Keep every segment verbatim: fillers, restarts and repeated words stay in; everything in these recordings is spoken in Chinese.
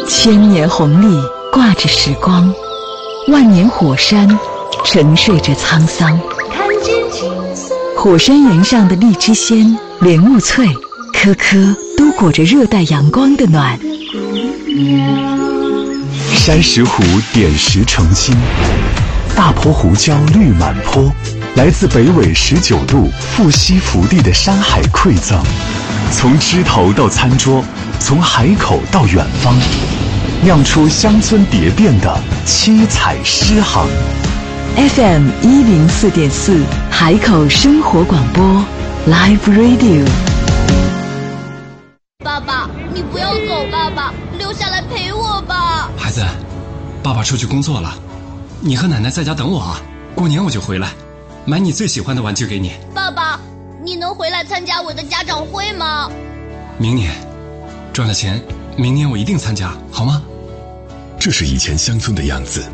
千年红利挂着时光，万年火山沉睡着沧桑。看见青色火山岩上的荔枝鲜、莲雾脆，颗颗都裹着热带阳光的暖。 山石湖点石成金，大坡胡椒绿满坡，来自北纬十九度富硒福地的山海馈赠。从枝头到餐桌，从海口到远方，酿出乡村蝶变的七彩诗行。 F M 一零四点四海口生活广播 Live Radio。 爸爸，你不要走，爸爸，留下来陪我吧。 孩子，爸爸出去工作了，你和奶奶在家等我啊，过年我就回来，买你最喜欢的玩具给你。 爸爸，你能回来参加我的家长会吗？ 明年赚了钱，明年我一定参加，好吗？ 这是以前乡村的样子。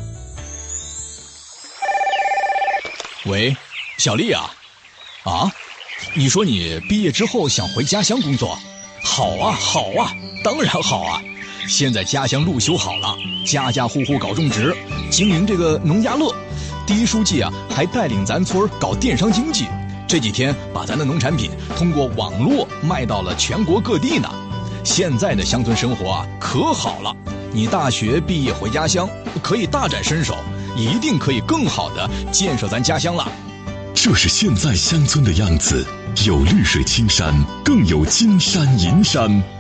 喂，小丽啊，啊，你说你毕业之后想回家乡工作？好啊，好啊，当然好啊！现在家乡路修好了，家家户户搞种植，经营这个农家乐。第一书记啊，还带领咱村搞电商经济，这几天把咱的农产品通过网络卖到了全国各地呢。现在的乡村生活啊，可好了！你大学毕业回家乡，可以大展身手，一定可以更好的建设咱家乡了。 这是现在乡村的样子，有绿水青山，更有金山银山。